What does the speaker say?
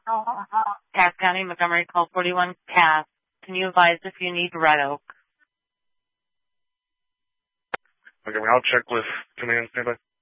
Cass County, Montgomery, call 41 Cass. Can you advise if you need Red Oak? Okay, I'll check with command. Stand by.